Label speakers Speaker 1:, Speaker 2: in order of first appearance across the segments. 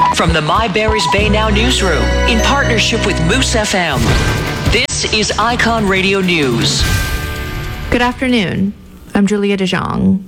Speaker 1: From the My Barry's Bay Now newsroom, in partnership with Moose FM, this is Icon Radio News.
Speaker 2: Good afternoon. I'm Julia DeJong.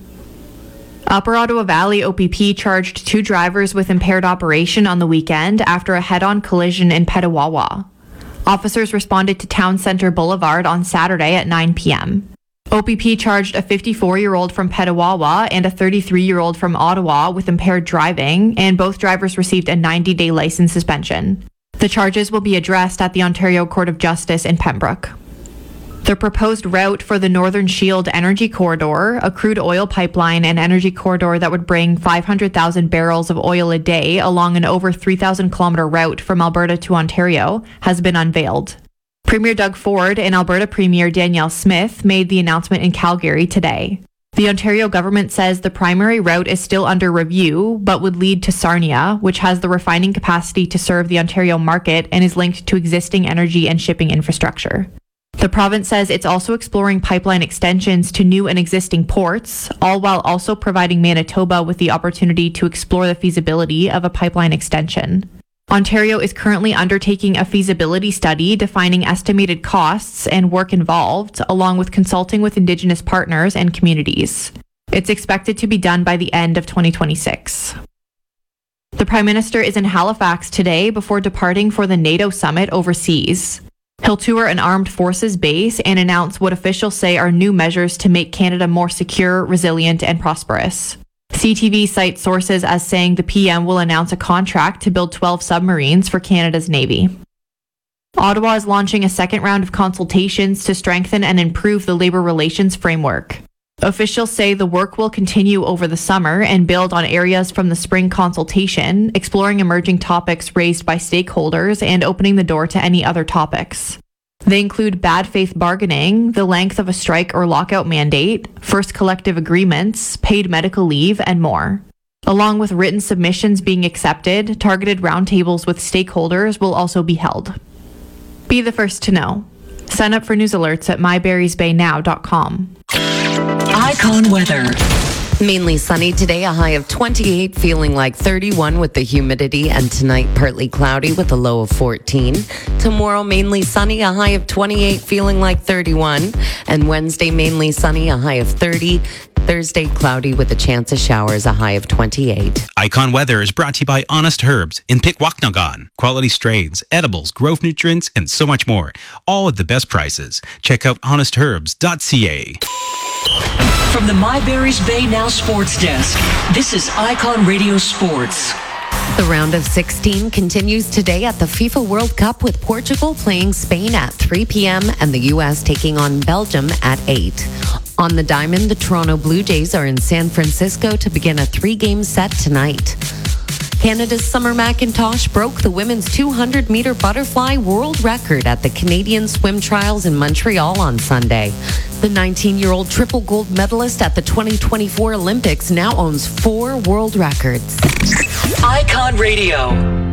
Speaker 2: Upper Ottawa Valley OPP charged 2 drivers with impaired operation on the weekend after a head-on collision in Petawawa. Officers responded to Town Centre Boulevard on Saturday at 9 p.m. OPP charged a 54-year-old from Petawawa and a 33-year-old from Ottawa with impaired driving, and both drivers received a 90-day license suspension. The charges will be addressed at the Ontario Court of Justice in Pembroke. The proposed route for the Northern Shield Energy Corridor, a crude oil pipeline and energy corridor that would bring 500,000 barrels of oil a day along an over 3,000-kilometer route from Alberta to Ontario, has been unveiled. Premier Doug Ford and Alberta Premier Danielle Smith made the announcement in Calgary today. The Ontario government says the primary route is still under review, but would lead to Sarnia, which has the refining capacity to serve the Ontario market and is linked to existing energy and shipping infrastructure. The province says it's also exploring pipeline extensions to new and existing ports, all while also providing Manitoba with the opportunity to explore the feasibility of a pipeline extension. Ontario is currently undertaking a feasibility study defining estimated costs and work involved, along with consulting with Indigenous partners and communities. It's expected to be done by the end of 2026. The Prime Minister is in Halifax today before departing for the NATO summit overseas. He'll tour an armed forces base and announce what officials say are new measures to make Canada more secure, resilient, and prosperous. CTV cites sources as saying the PM will announce a contract to build 12 submarines for Canada's Navy. Ottawa is launching a second round of consultations to strengthen and improve the labour relations framework. Officials say the work will continue over the summer and build on areas from the spring consultation, exploring emerging topics raised by stakeholders and opening the door to any other topics. They include bad faith bargaining, the length of a strike or lockout mandate, first collective agreements, paid medical leave, and more. Along with written submissions being accepted, targeted roundtables with stakeholders will also be held. Be the first to know. Sign up for news alerts at myberriesbaynow.com.
Speaker 1: Icon weather.
Speaker 3: Mainly sunny today, a high of 28, feeling like 31 with the humidity, and tonight partly cloudy with a low of 14. Tomorrow mainly sunny, a high of 28, feeling like 31. And Wednesday mainly sunny, a high of 30. Thursday cloudy with a chance of showers, a high of 28.
Speaker 4: Icon Weather is brought to you by Honest Herbs in Pikwaknagan. Quality strains, edibles, growth nutrients, and so much more. All at the best prices. Check out honestherbs.ca.
Speaker 1: From the My Barry's Bay Now Sports Desk, this is Icon Radio Sports.
Speaker 3: The round of 16 continues today at the FIFA World Cup with Portugal playing Spain at 3 p.m. and the U.S. taking on Belgium at 8. On the diamond, the Toronto Blue Jays are in San Francisco to begin a 3-game set tonight. Canada's Summer McIntosh broke the women's 200-meter butterfly world record at the Canadian Swim Trials in Montreal on Sunday. The 19-year-old triple gold medalist at the 2024 Olympics now owns 4 world records.
Speaker 1: Icon Radio.